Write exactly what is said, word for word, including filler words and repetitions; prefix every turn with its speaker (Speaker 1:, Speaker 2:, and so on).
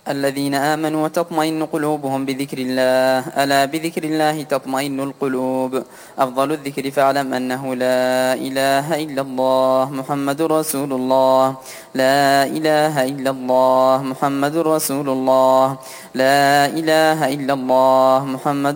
Speaker 1: الذين آمنوا وتطمئن قلوبهم بذكر الله، ألا بذكر الله تطمئن القلوب. أفضل الذكر فاعلم أنه لا إله إلا الله محمد رسول الله. لا إله إلا الله محمد رسول الله. لا إله إلا الله محمد